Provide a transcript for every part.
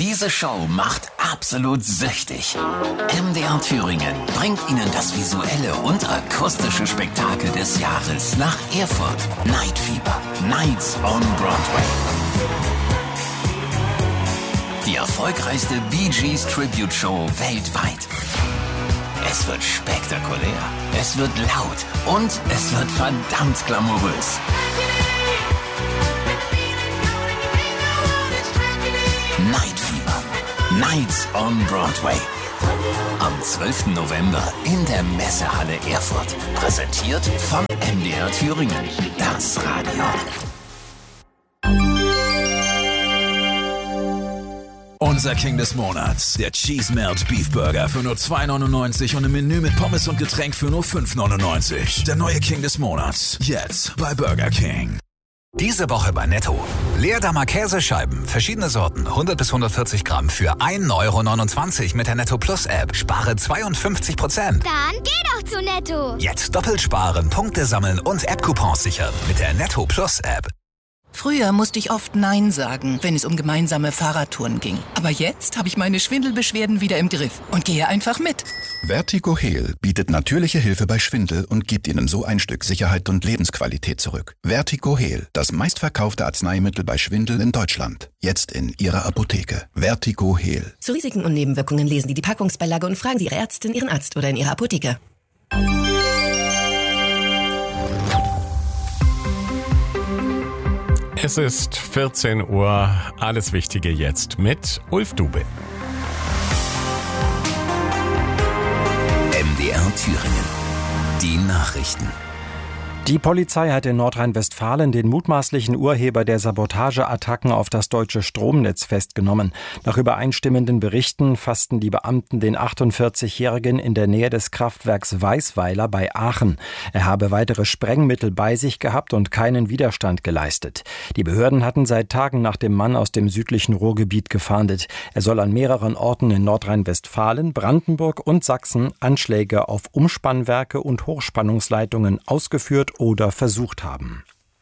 Diese Show macht absolut süchtig. MDR Thüringen bringt Ihnen das visuelle und akustische Spektakel des Jahres nach Erfurt. Night Fever, Nights on Broadway. Die erfolgreichste Bee Gees Tribute Show weltweit. Es wird spektakulär, es wird laut und es wird verdammt glamourös. Night Fever, Nights on Broadway. Am 12. November in der Messehalle Erfurt. Präsentiert von MDR Thüringen, das Radio. Unser King des Monats, der Cheese Melt Beef Burger für nur $2,99 und ein Menü mit Pommes und Getränk für nur $5,99. Der neue King des Monats, jetzt bei Burger King. Diese Woche bei Netto. Leerdammer Käsescheiben, verschiedene Sorten, 100 bis 140 Gramm für €1,29 mit der Netto Plus App. Spare 52%. Dann geh doch zu Netto. Jetzt doppelt sparen, Punkte sammeln und App-Coupons sichern mit der Netto Plus App. Früher musste ich oft Nein sagen, wenn es um gemeinsame Fahrradtouren ging. Aber jetzt habe ich meine Schwindelbeschwerden wieder im Griff und gehe einfach mit. Vertigo Heal bietet natürliche Hilfe bei Schwindel und gibt Ihnen so ein Stück Sicherheit und Lebensqualität zurück. Vertigo Heal, das meistverkaufte Arzneimittel bei Schwindel in Deutschland. Jetzt in Ihrer Apotheke. Vertigo Heal. Zu Risiken und Nebenwirkungen lesen Sie die Packungsbeilage und fragen Sie Ihre Ärztin, Ihren Arzt oder in Ihrer Apotheke. Es ist 14 Uhr, alles Wichtige jetzt mit Ulf Dube. MDR Thüringen. Die Nachrichten. Die Polizei hat in Nordrhein-Westfalen den mutmaßlichen Urheber der Sabotageattacken auf das deutsche Stromnetz festgenommen. Nach übereinstimmenden Berichten fassten die Beamten den 48-Jährigen in der Nähe des Kraftwerks Weißweiler bei Aachen. Er habe weitere Sprengmittel bei sich gehabt und keinen Widerstand geleistet. Die Behörden hatten seit Tagen nach dem Mann aus dem südlichen Ruhrgebiet gefahndet. Er soll an mehreren Orten in Nordrhein-Westfalen, Brandenburg und Sachsen Anschläge auf Umspannwerke und Hochspannungsleitungen ausgeführt oder versucht haben.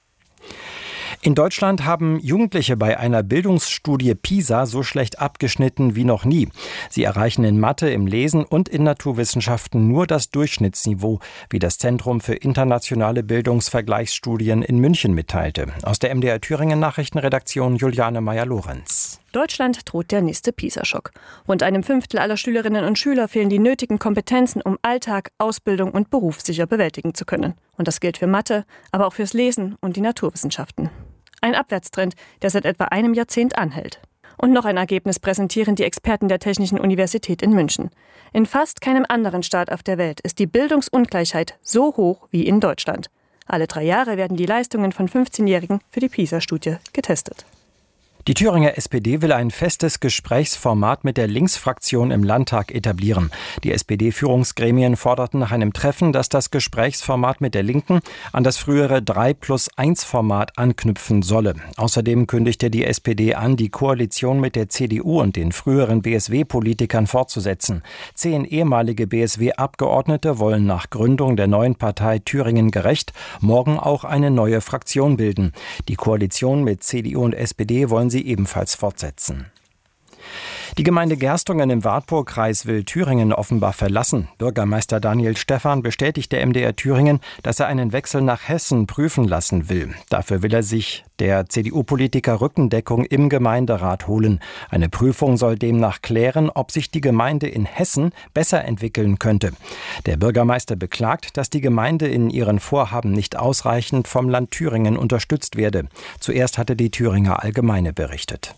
In Deutschland haben Jugendliche bei einer Bildungsstudie PISA so schlecht abgeschnitten wie noch nie. Sie erreichen in Mathe, im Lesen und in Naturwissenschaften nur das Durchschnittsniveau, wie das Zentrum für internationale Bildungsvergleichsstudien in München mitteilte. Aus der MDR Thüringen Nachrichtenredaktion Juliane Meyer-Lorenz. Deutschland droht der nächste PISA-Schock. Rund einem Fünftel aller Schülerinnen und Schüler fehlen die nötigen Kompetenzen, um Alltag, Ausbildung und Beruf sicher bewältigen zu können. Und das gilt für Mathe, aber auch fürs Lesen und die Naturwissenschaften. Ein Abwärtstrend, der seit etwa einem Jahrzehnt anhält. Und noch ein Ergebnis präsentieren die Experten der Technischen Universität in München. In fast keinem anderen Staat auf der Welt ist die Bildungsungleichheit so hoch wie in Deutschland. Alle 3 Jahre werden die Leistungen von 15-Jährigen für die PISA-Studie getestet. Die Thüringer SPD will ein festes Gesprächsformat mit der Linksfraktion im Landtag etablieren. Die SPD-Führungsgremien forderten nach einem Treffen, dass das Gesprächsformat mit der Linken an das frühere 3+1-Format anknüpfen solle. Außerdem kündigte die SPD an, die Koalition mit der CDU und den früheren BSW-Politikern fortzusetzen. 10 ehemalige BSW-Abgeordnete wollen nach Gründung der neuen Partei Thüringen gerecht morgen auch eine neue Fraktion bilden. Die Koalition mit CDU und SPD wollen sie ebenfalls fortsetzen. Die Gemeinde Gerstungen im Wartburgkreis will Thüringen offenbar verlassen. Bürgermeister Daniel Stephan bestätigt der MDR Thüringen, dass er einen Wechsel nach Hessen prüfen lassen will. Dafür will er sich der CDU-Politiker Rückendeckung im Gemeinderat holen. Eine Prüfung soll demnach klären, ob sich die Gemeinde in Hessen besser entwickeln könnte. Der Bürgermeister beklagt, dass die Gemeinde in ihren Vorhaben nicht ausreichend vom Land Thüringen unterstützt werde. Zuerst hatte die Thüringer Allgemeine berichtet.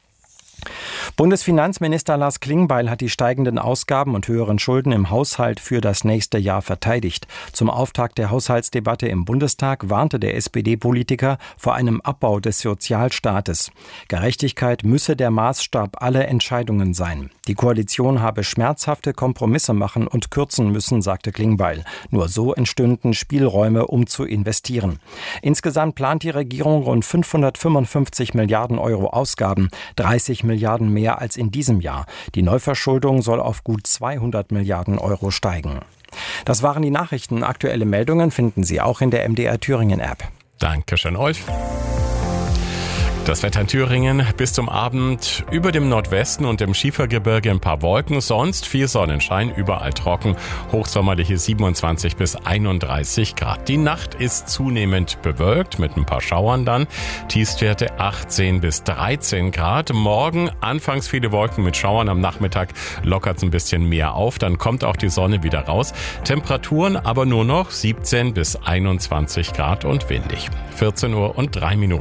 Bundesfinanzminister Lars Klingbeil hat die steigenden Ausgaben und höheren Schulden im Haushalt für das nächste Jahr verteidigt. Zum Auftakt der Haushaltsdebatte im Bundestag warnte der SPD-Politiker vor einem Abbau des Sozialstaates. Gerechtigkeit müsse der Maßstab aller Entscheidungen sein. Die Koalition habe schmerzhafte Kompromisse machen und kürzen müssen, sagte Klingbeil. Nur so entstünden Spielräume, um zu investieren. Insgesamt plant die Regierung rund 555 Milliarden Euro Ausgaben, 30 Milliarden mehr als in diesem Jahr. Die Neuverschuldung soll auf gut 200 Milliarden Euro steigen. Das waren die Nachrichten. Aktuelle Meldungen finden Sie auch in der MDR Thüringen App. Dankeschön, Ulf. Das Wetter in Thüringen bis zum Abend über dem Nordwesten und im Schiefergebirge ein paar Wolken, sonst viel Sonnenschein, überall trocken, hochsommerliche 27 bis 31 Grad. Die Nacht ist zunehmend bewölkt mit ein paar Schauern dann, Tiefstwerte 18 bis 13 Grad. Morgen anfangs viele Wolken mit Schauern, am Nachmittag lockert es ein bisschen mehr auf, dann kommt auch die Sonne wieder raus. Temperaturen aber nur noch 17 bis 21 Grad und windig. 14:03 Uhr.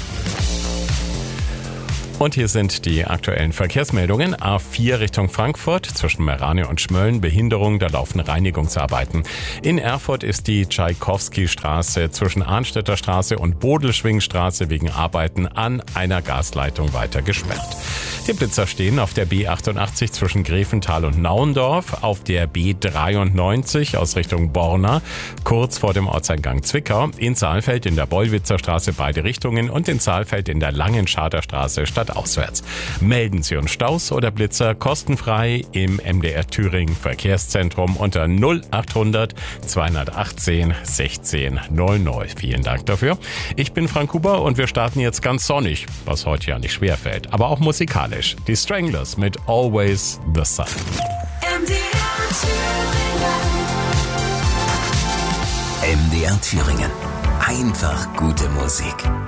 Und hier sind die aktuellen Verkehrsmeldungen. A4 Richtung Frankfurt zwischen Meranien und Schmölln. Behinderung, da laufen Reinigungsarbeiten. In Erfurt ist die Tschaikowski-Straße zwischen Arnstädter Straße und Bodelschwingstraße wegen Arbeiten an einer Gasleitung weiter gesperrt. Die Blitzer stehen auf der B88 zwischen Grevental und Naundorf, auf der B93 aus Richtung Borna, kurz vor dem Ortseingang Zwickau, in Saalfeld in der Bollwitzer Straße beide Richtungen und in Saalfeld in der Langenscharter Straße stadtauswärts. Melden Sie uns Staus oder Blitzer kostenfrei im MDR Thüringen Verkehrszentrum unter 0800 218 16 00. Vielen Dank dafür. Ich bin Frank Huber und wir starten jetzt ganz sonnig, was heute ja nicht schwer fällt, aber auch musikalisch. Die Stranglers mit Always the Sun. MDR Thüringen. Einfach gute Musik.